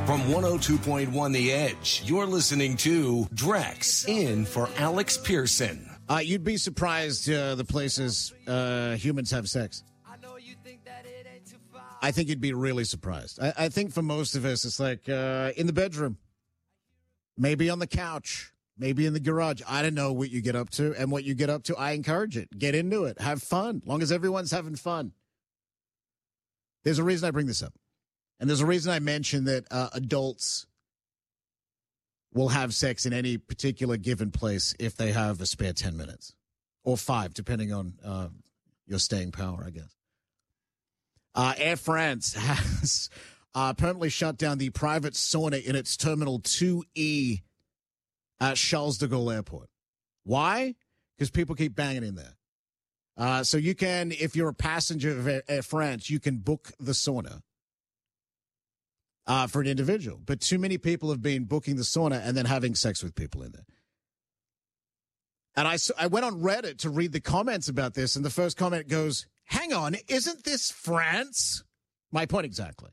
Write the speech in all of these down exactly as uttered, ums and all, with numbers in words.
From one oh two point one The Edge, you're listening to Drex, in for Alex Pearson. Uh, you'd be surprised uh, the places uh, humans have sex. I think you'd be really surprised. I, I think for most of us, it's like uh, in the bedroom, maybe on the couch, maybe in the garage. I don't know what you get up to, and what you get up to, I encourage it. Get into it. Have fun, long as everyone's having fun. There's a reason I bring this up. And there's a reason I mention that uh, adults will have sex in any particular given place if they have a spare ten minutes or five, depending on uh, your staying power, I guess. Uh, Air France has uh, permanently shut down the private sauna in its Terminal two E at Charles de Gaulle Airport. Why? Because people keep banging in there. Uh, so you can, if you're a passenger of Air, Air France, you can book the sauna. Uh, for an individual. But too many people have been booking the sauna and then having sex with people in there. And I, I went on Reddit to read the comments about this, and the first comment goes, hang on, isn't this France? My point exactly.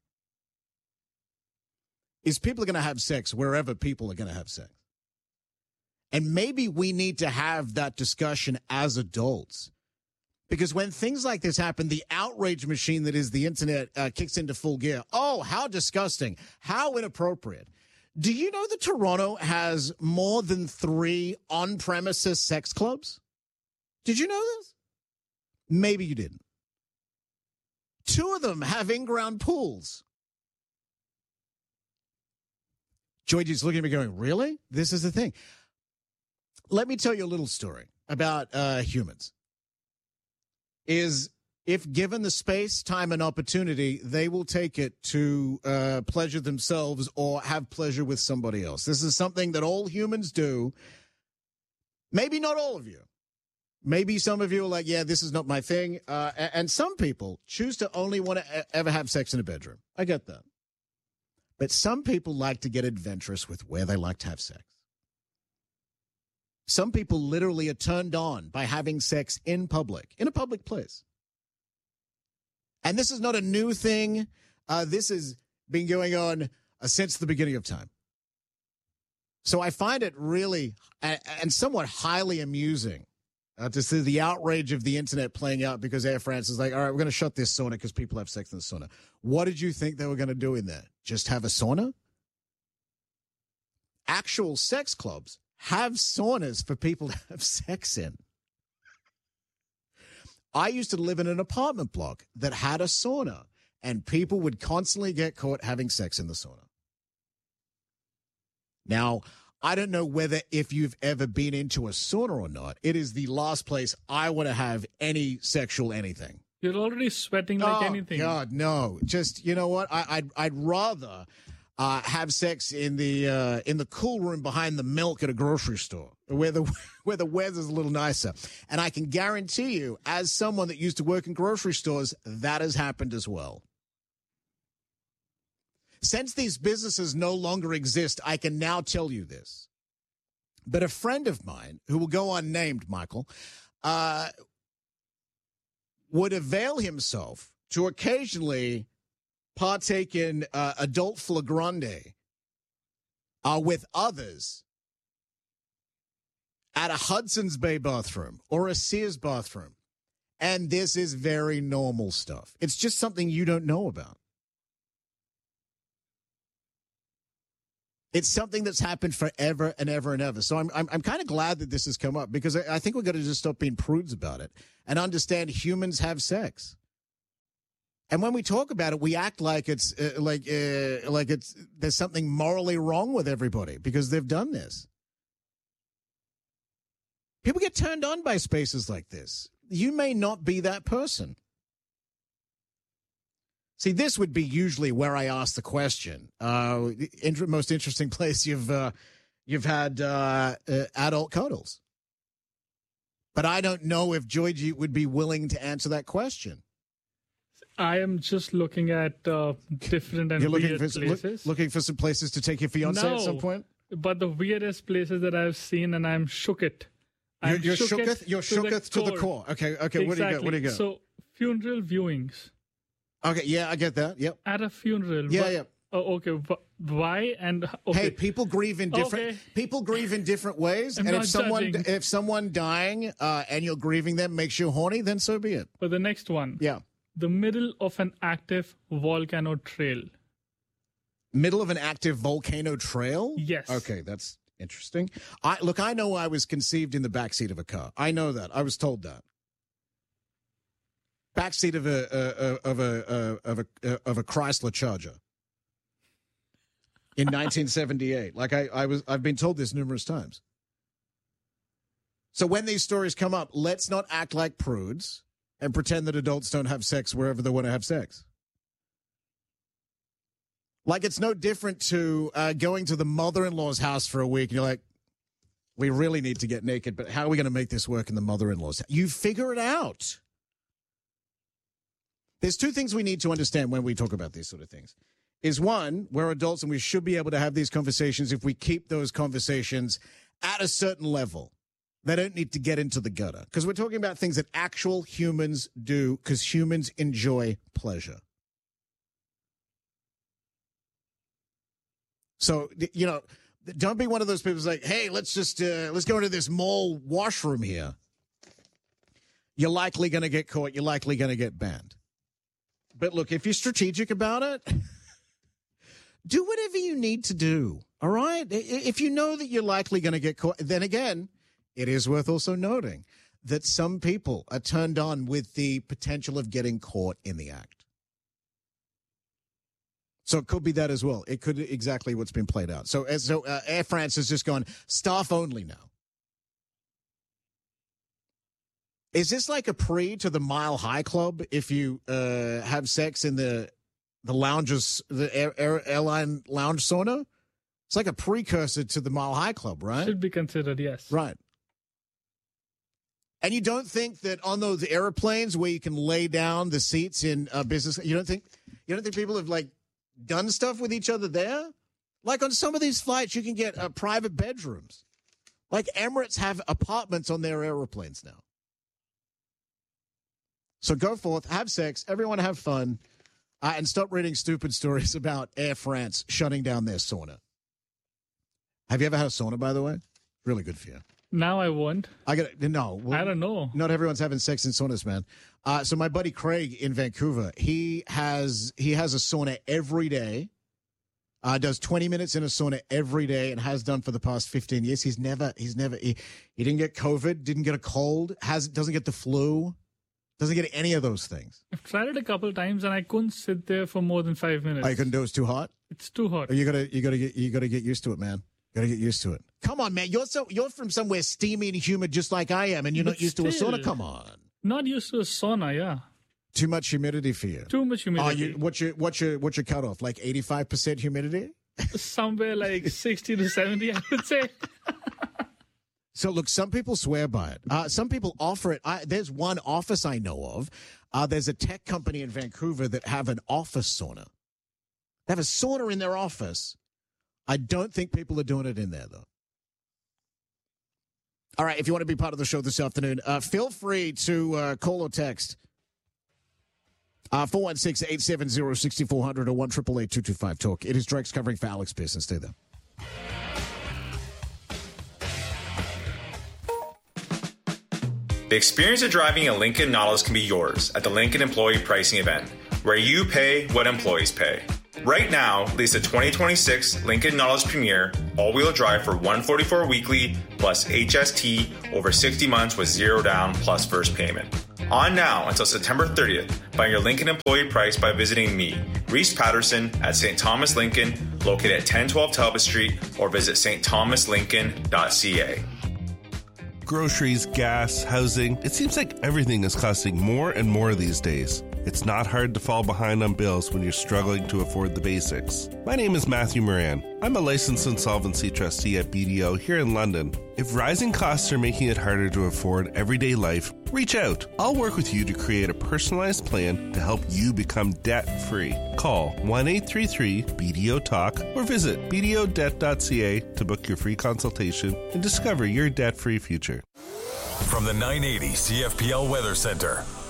Is people are going to have sex wherever people are going to have sex. And maybe we need to have that discussion as adults. Because when things like this happen, the outrage machine that is the internet uh, kicks into full gear. Oh, how disgusting. How inappropriate. Do you know that Toronto has more than three on-premises sex clubs? Did you know this? Maybe you didn't. Two of them have in-ground pools. Georgie's looking at me going, really? This is the thing. Let me tell you a little story about uh, humans. Is if given the space, time, and opportunity, they will take it to uh, pleasure themselves or have pleasure with somebody else. This is something that all humans do. Maybe not all of you. Maybe some of you are like, yeah, this is not my thing. Uh, and some people choose to only want to ever have sex in a bedroom. I get that. But some people like to get adventurous with where they like to have sex. Some people literally are turned on by having sex in public, in a public place. And this is not a new thing. Uh, this has been going on uh, since the beginning of time. So I find it really uh, and somewhat highly amusing uh, to see the outrage of the internet playing out because Air France is like, all right, we're going to shut this sauna because people have sex in the sauna. What did you think they were going to do in there? Just have a sauna? Actual sex clubs have saunas for people to have sex in. I used to live in an apartment block that had a sauna, and people would constantly get caught having sex in the sauna. Now, I don't know whether if you've ever been into a sauna or not, it is the last place I want to have any sexual anything. You're already sweating like oh, anything. God, no. Just, you know what? I, I'd, I'd rather... Uh, have sex in the uh, in the cool room behind the milk at a grocery store, where the where the weather's a little nicer. And I can guarantee you, as someone that used to work in grocery stores, that has happened as well. Since these businesses no longer exist, I can now tell you this. But a friend of mine, who will go unnamed, Michael, uh, would avail himself to occasionally partake in uh, adult flagrante uh, with others at a Hudson's Bay bathroom or a Sears bathroom. And this is very normal stuff. It's just something you don't know about. It's something that's happened forever and ever and ever. So I'm I'm, I'm kind of glad that this has come up because I, I think we're going to just stop being prudes about it and understand humans have sex. And when we talk about it, we act like it's uh, like uh, like it's there's something morally wrong with everybody because they've done this. People get turned on by spaces like this. You may not be that person. See, this would be usually where I ask the question. Uh, inter- most interesting place you've uh, you've had uh, uh, adult cuddles, but I don't know if Georgie would be willing to answer that question. I am just looking at uh, different and You're looking weird for, places. Look, looking for some places to take your fiance no, at some point? But the weirdest places that I've seen, and I'm shook it. I'm You're, you're shook shooketh? it You're to shooketh the to the core. Okay, okay. Exactly. What do you got? What do you got? So, funeral viewings. Okay, yeah, I get that. Yep. At a funeral. Yeah, what, yeah. Oh, okay. Wh- Why and okay. Hey, people grieve in different Okay. people grieve in different ways, I'm and if not someone judging. if someone dying uh, and you're grieving them makes you horny, then so be it. But the next one, Yeah, the middle of an active volcano trail. middle of an active volcano trail. Yes. Okay, that's interesting. I look. I know I was conceived in the backseat of a car. I know that. I was told that. Backseat of a uh, of a uh, of a uh, of a Chrysler Charger. In nineteen seventy-eight. Like I, I was I've been told this numerous times. So when these stories come up, let's not act like prudes and pretend that adults don't have sex wherever they want to have sex. Like it's no different to uh, going to the mother-in-law's house for a week and you're like, we really need to get naked, but how are we going to make this work in the mother-in-law's house? You figure it out. There's two things we need to understand when we talk about these sort of things. Is one, we're adults and we should be able to have these conversations if we keep those conversations at a certain level. They don't need to get into the gutter because we're talking about things that actual humans do because humans enjoy pleasure. So, you know, don't be one of those people who's like, hey, let's just, uh, let's go into this mall washroom here. You're likely going to get caught. You're likely going to get banned. But look, if you're strategic about it, do whatever you need to do, all right? If you know that you're likely going to get caught, then again, it is worth also noting that some people are turned on with the potential of getting caught in the act. So it could be that as well. It could be exactly what's been played out. So, as so uh, Air France has just gone staff only now. Is this like a pre to the Mile High Club if you uh, have sex in the the lounges, the air, air, airline lounge sauna? It's like a precursor to the Mile High Club, right? Should be considered, yes. Right. And you don't think that on those airplanes where you can lay down the seats in uh, business, you don't think you don't think people have like done stuff with each other there? Like on some of these flights, you can get uh, private bedrooms. Like Emirates have apartments on their airplanes now. So go forth, have sex, everyone have fun, uh, and stop reading stupid stories about Air France shutting down their sauna. Have you ever had a sauna, by the way? Really good for you. Now I won't. I got no. Well, I don't know. Not everyone's having sex in saunas, man. Uh, so my buddy Craig in Vancouver, he has he has a sauna every day. Uh, does twenty minutes in a sauna every day and has done for the past fifteen years. He's never he's never he, he didn't get COVID, didn't get a cold, has doesn't get the flu, doesn't get any of those things. I've tried it a couple of times and I couldn't sit there for more than five minutes. Oh, you couldn't do it? It's too hot. It's too hot. Or you gotta you gotta get you gotta get used to it, man. You gotta get used to it. Come on, man. You're so you're from somewhere steamy and humid, just like I am, and you're But not used still, to a sauna. Come on. Not used to a sauna, yeah. Too much humidity for you. Too much humidity. Oh, you, what's your what's your what's your cutoff? Like eighty-five percent humidity? Somewhere like sixty to seventy, I would say. So look, some people swear by it. Uh, some people offer it. I, there's one office I know of. Uh, there's a tech company in Vancouver that have an office sauna. They have a sauna in their office. I don't think people are doing it in there, though. All right, if you want to be part of the show this afternoon, uh, feel free to uh, call or text uh, four one six, eight seven zero, six four zero zero or one eight eight eight, two two five, talk. It is Drex covering for Alex Pearson. Stay there. The experience of driving a Lincoln Nautilus can be yours at the Lincoln Employee Pricing Event, where you pay what employees pay. Right now, lease a twenty twenty-six Lincoln Nautilus Premier all-wheel drive for one hundred forty-four dollars weekly plus H S T over sixty months with zero down plus first payment. On now until September thirtieth, find your Lincoln employee price by visiting me, Reese Patterson, at Saint Thomas Lincoln, located at ten twelve Talbot Street, or visit s t thomas lincoln dot c a. Groceries, gas, housing. It seems like everything is costing more and more these days. It's not hard to fall behind on bills when you're struggling to afford the basics. My name is Matthew Moran. I'm a licensed insolvency trustee at B D O here in London. If rising costs are making it harder to afford everyday life, reach out. I'll work with you to create a personalized plan to help you become debt-free. Call one eight three three B D O talk or visit b d o debt dot c a to book your free consultation and discover your debt-free future. From the nine eighty C F P L Weather Center,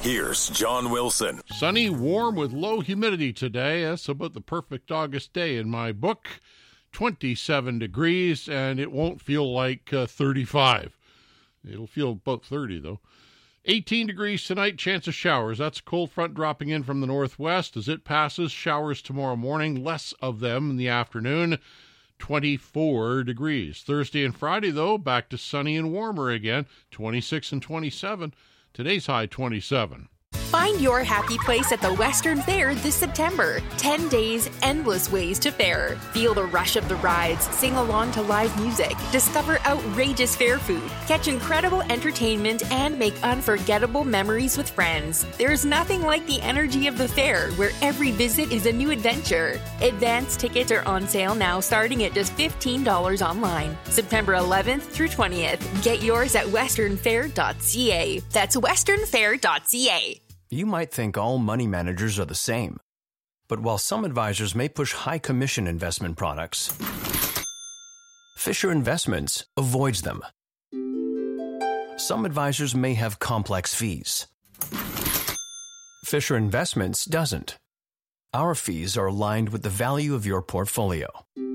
Here's John Wilson. Sunny, warm with low humidity today. That's about the perfect August day in my book. twenty-seven degrees, and it won't feel like uh, thirty-five. It'll feel about thirty, though. eighteen degrees tonight, chance of showers. That's a cold front dropping in from the northwest. As it passes, showers tomorrow morning, less of them in the afternoon. twenty-four degrees. Thursday and Friday, though, back to sunny and warmer again. twenty-six and twenty-seven. Today's high, twenty-seven. Find your happy place at the Western Fair this September. Ten days, endless ways to fair. Feel the rush of the rides, sing along to live music, discover outrageous fair food, catch incredible entertainment, and make unforgettable memories with friends. There's nothing like the energy of the fair, where every visit is a new adventure. Advance tickets are on sale now, starting at just fifteen dollars online. September eleventh through twentieth. Get yours at western fair dot c a. That's western fair dot c a. You might think all money managers are the same. But while some advisors may push high commission investment products, Fisher Investments avoids them. Some advisors may have complex fees. Fisher Investments doesn't. Our fees are aligned with the value of your portfolio.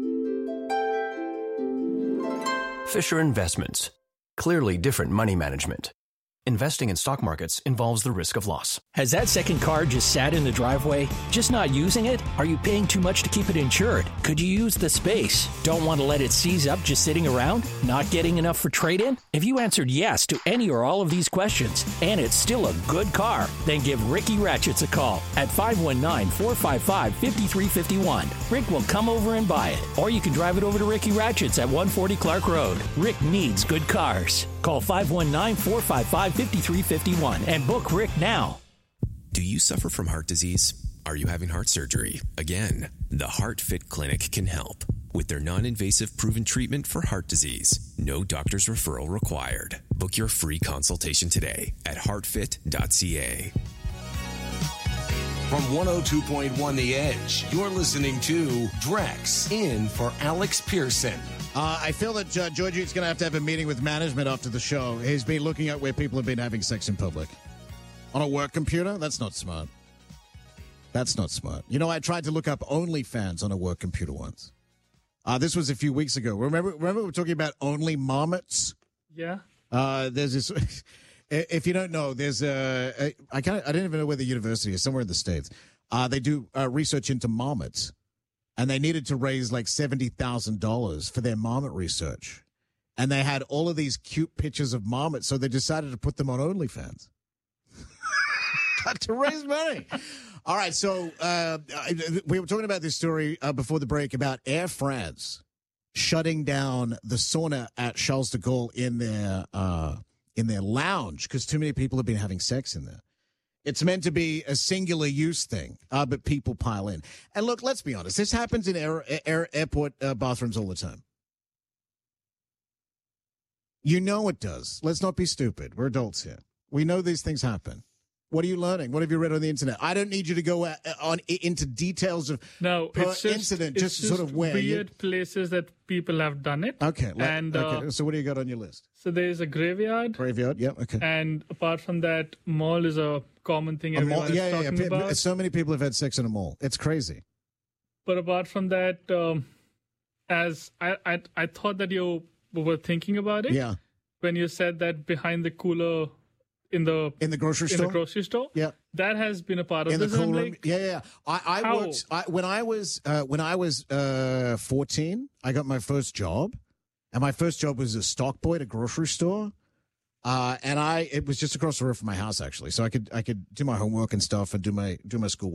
Fisher Investments. Clearly different money management. Investing in stock markets involves the risk of loss. Has that second car just sat in the driveway? Just not using it? Are you paying too much to keep it insured? Could you use the space? Don't want to let it seize up just sitting around? Not getting enough for trade-in? If you answered yes to any or all of these questions, and it's still a good car, then give Ricky Ratchets a call at five one nine, four five five, five three five one. Rick will come over and buy it. Or you can drive it over to Ricky Ratchets at one forty Clark Road. Rick needs good cars. Call five one nine, four five five, five three five one and book Rick now. Do you suffer from heart disease? Are you having heart surgery? Again, the HeartFit Clinic can help. With their non-invasive proven treatment for heart disease, no doctor's referral required. Book your free consultation today at heart fit dot c a. From one oh two point one The Edge, you're listening to Drex, in for Alex Pearson. Uh, I feel that uh, Georgie's going to have to have a meeting with management after the show. He's been looking at where people have been having sex in public. On a work computer? That's not smart. That's not smart. You know, I tried to look up OnlyFans on a work computer once. Uh, this was a few weeks ago. Remember, remember we were talking about Only Marmots? Yeah. Uh, there's this... If you don't know, there's a... a I, can't, I don't even know where the university is, somewhere in the States. Uh, they do uh, research into marmots. And they needed to raise like seventy thousand dollars for their marmot research. And they had all of these cute pictures of marmots, so they decided to put them on OnlyFans. To raise money. All right, so uh, we were talking about this story uh, before the break about Air France shutting down the sauna at Charles de Gaulle in their, uh, in their lounge because too many people have been having sex in there. It's meant to be a singular use thing, uh, but people pile in. And look, let's be honest. This happens in air, air, airport uh, bathrooms all the time. You know it does. Let's not be stupid. We're adults here. We know these things happen. What are you learning? What have you read on the internet? I don't need you to go uh, on into details of no, per it's just, incident, it's just, just sort of where. Weird you... places that people have done it. Okay. Like, and, okay. Uh, so what do you got on your list? So there's a graveyard. Graveyard, yeah, okay. And apart from that, mall is a common thing everyone mall, yeah, is yeah, talking yeah. about. So many people have had sex in a mall. It's crazy. But apart from that, um, as I, I, I thought that you were thinking about it. Yeah. When you said that behind the cooler in the in the grocery in store, the grocery store, yeah, that has been a part of in this. the cool like, room. Yeah, yeah. I, I how? worked I, when I was uh, when I was uh, fourteen. I got my first job, and my first job was a stock boy at a grocery store. Uh, and I it was just across the road from my house actually, so I could I could do my homework and stuff and do my do my school.